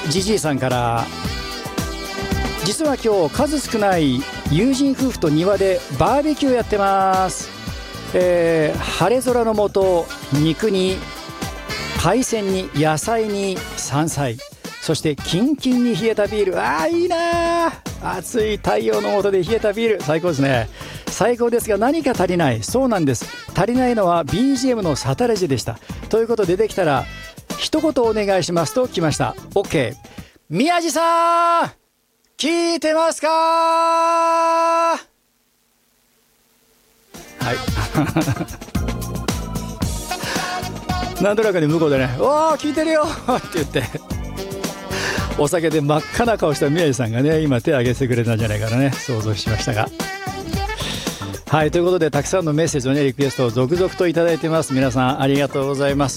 ジジイさんから、実は今日数少ない友人夫婦と庭でバーベキューやってます。晴れ空の下、肉に海鮮に野菜に山菜、そしてキンキンに冷えたビール。いいな、暑い太陽の下で冷えたビール、最高ですね。最高ですが、何か足りない。そうなんです、足りないのは BGM のサタレジでした。ということで、できたら一言お願いしますと来ました。 OK。 宮地さん聞いてますか？はいなんとなくね、向こうでね、わー聞いてるよって言ってお酒で真っ赤な顔した宮地さんがね、今手を挙げてくれたんじゃないかなね、想像しましたが。はい、ということで、たくさんのメッセージをね、リクエストを続々といただいてます。皆さんありがとうございます。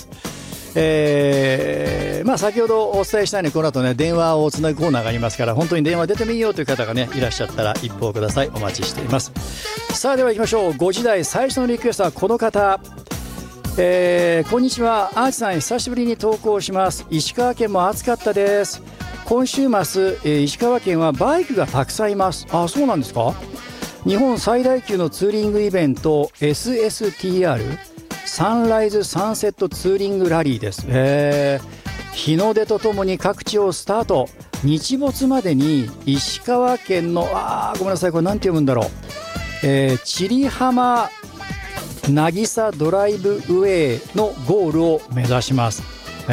先ほどお伝えしたように、この後ね、電話をつなぐコーナーがありますから、本当に電話出てもいいよという方がねいらっしゃったら一報ください。お待ちしています。さあ、では行きましょう。5時台最初のリクエストはこの方。こんにちは、アーチさん、久しぶりに投稿します。石川県も暑かったです。今週末、石川県はバイクがたくさんいます。そうなんですか。日本最大級のツーリングイベント SSTR サンライズサンセットツーリングラリーです。日の出とともに各地をスタート。日没までに石川県のごめんなさい、これなんて読むんだろう、千里浜渚ドライブウェイのゴールを目指します。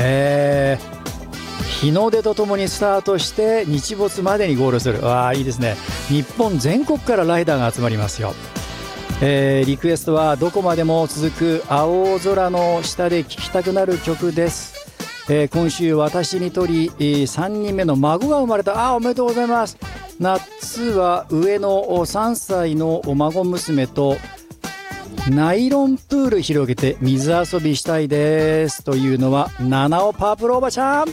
日の出とともにスタートして日没までにゴールする。いいですね。日本全国からライダーが集まりますよ。リクエストはどこまでも続く青空の下で聴きたくなる曲です。今週私にとり3人目の孫が生まれた。おめでとうございます。夏は上の3歳の孫娘とナイロンプール広げて水遊びしたいですというのは七尾パープルおばちゃん。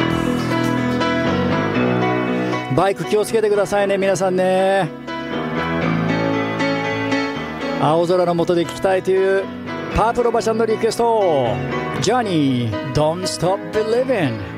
バイク気をつけてくださいね、皆さんね。青空の下で聴きたいというパープルおばちゃんのリクエスト、ジャニー Don't Stop Believing。